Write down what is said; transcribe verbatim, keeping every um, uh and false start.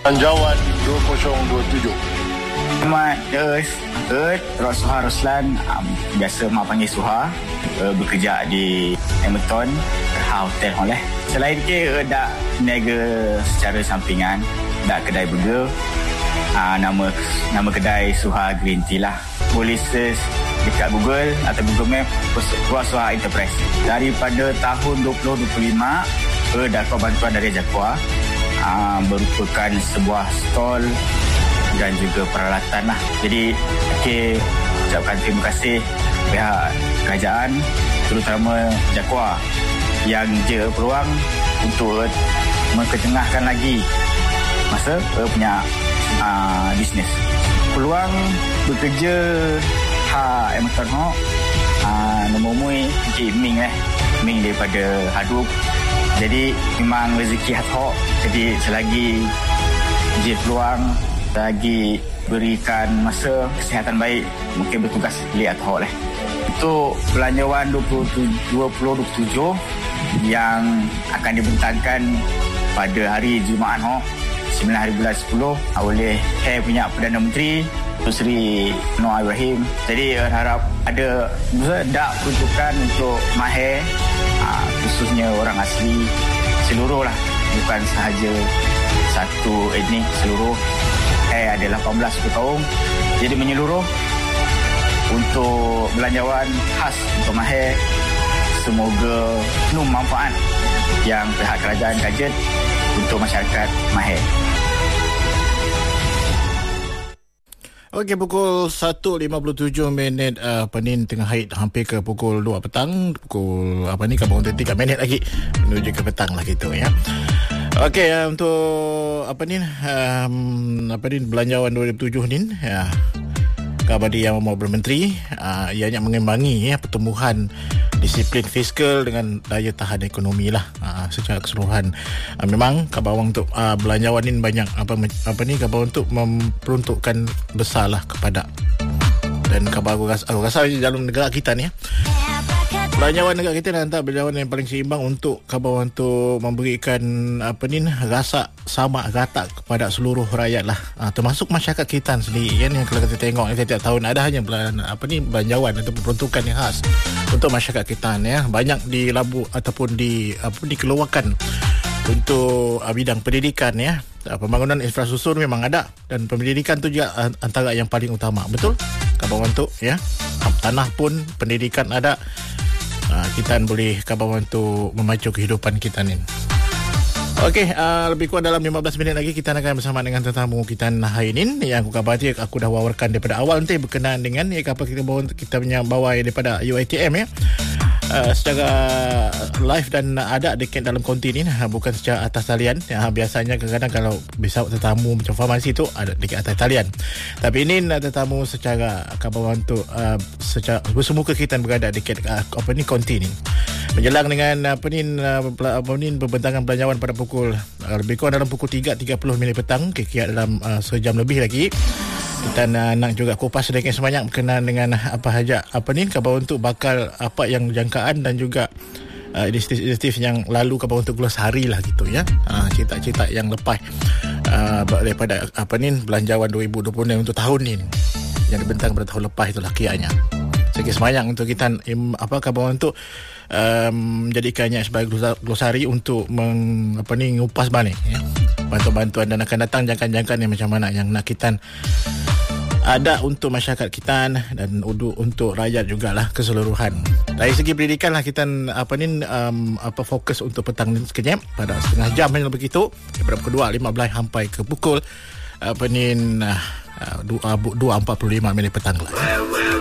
Belanjawan dua ribu dua puluh tujuh. Nama Earth, Earth Suha Roslan, um, biasa mak panggil Suha, uh, bekerja di Hamilton Hotel oleh. Selain itu, Earth dah niaga secara sampingan, dah kedai burger. Uh, nama nama kedai Suha Green Tea lah. Boleh search dekat Google atau Google Map Suha Enterprise. Daripada tahun dua ribu dua puluh lima, Earth dapat bantuan dari Jakwa. Uh, merupakan sebuah stall dan juga peralatan lah. Jadi, okay, ucapkan terima kasih pihak kerajaan, terutama Jakwa yang je peluang untuk mengetengahkan lagi masa punya uh, bisnes. Peluang bekerja ha Hamilton Hawk uh, nombor mui Encik Ming eh. Ming daripada Hadup. Jadi memang rezeki Hawk. Jadi selagi je peluang, lagi berikan masa kesihatan baik, mungkin bertugas lihat Hawk lah. Untuk belanjawan dua ribu dua puluh tujuh yang akan dibentangkan pada hari Jumaat Hawk sembilan hari bulan sepuluh oleh H punya Perdana Menteri Tun Sri Noor Ibrahim. Jadi harap ada dak peruntukan untuk mahir, khususnya orang asli seluruh lah, bukan sahaja satu etnik, seluruh. Eh ada lapan belas kaum, jadi menyeluruh untuk belanjawan khas untuk mahir. Semoga penuh manfaat yang pihak kerajaan kajet untuk masyarakat mahir. Okey, pukul satu lima puluh tujuh minit uh, apa ni tengah haid hampir ke pukul dua petang. Pukul apa ni kampung tiga minit lagi menuju ke petang lah gitu ya. Okey, uh, untuk apa ni um, apa ni belanjawan dua ribu tujuh ni ya. Kabadi Yang Mahu Bermenteri uh, ianya mengimbangi ya pertumbuhan disiplin fiskal dengan daya tahan ekonomi lah uh, secara keseluruhan. Uh, memang kabawang untuk uh, belanjawan ini banyak apa apa ni kabawang untuk memperuntukkan besarlah kepada, dan kabawang aku rasa, aku rasa dalam negara kita ni ya. Belanjawan negara kita antara belanjawan yang paling seimbang untuk kabawang untuk memberikan apa ni rasa sama rata kepada seluruh rakyat lah, ha, termasuk masyarakat kita sendiri kan, yang kalau kita tengok setiap tahun ada hanya belan, apa ni belanjawan atau peruntukan yang khas untuk masyarakat kita ya, banyak dilabu ataupun di apa dikeluarkan untuk uh, bidang pendidikan ya. Uh, pembangunan infrastruktur memang ada, dan pendidikan tu juga uh, antara yang paling utama, betul kabawang tu ya. Tanah pun pendidikan ada. Uh, kita boleh kawan untuk memacu kehidupan kita ni. Okey, uh, lebih kurang dalam lima belas minit lagi kita akan bersama dengan tetamu kita hari ini yang aku khabar aku dah wawarkan daripada awal nanti berkenaan dengan ya, kapal kita bawa kita punya bawa daripada U I T M ya. Uh, secara live dan ada dekat dalam konti ni, bukan secara atas talian ya, biasanya kadang-kadang kalau bisa tetamu macam farmasi tu ada dekat atas talian, tapi ini tetamu secara kawan untuk uh, secara bersemuka kita berada dekat uh, apa ni konti ni menjelang dengan apa ni uh, apa ni pembentangan belanjawan pada pukul uh, lebih kurang dalam pukul tiga tiga puluh minit petang, kira-kira dalam uh, sejam lebih lagi. Kita nak, nak juga kupas sedikit sebanyak berkenaan dengan apa saja apa ni kabar untuk bakal apa yang jangkaan dan juga uh, inisiatif yang lalu kabar untuk glosari lah gitu ya. Uh, cerita-cerita yang lepas uh, daripada apa ni belanjawan dua ribu dua puluh untuk tahun ni yang dibentang pada tahun lepas itulah kiranya. Sedikit sebanyak untuk kita im, apa kabar untuk um, menjadikannya sebagai glosari untuk meng, apa ni ngupas balik ya. Bantuan-bantuan dan akan datang jangkaan-jangkaan yang macam mana yang nak kita ada untuk masyarakat kita dan untuk rakyat jugalah keseluruhan. Dari segi pendidikan lah kita apa ni um, apa fokus untuk petang ni sekejap pada setengah jam yang begitu daripada pukul dua lima belas sampai ke pukul apa ni uh, dua empat puluh lima minit petang lah.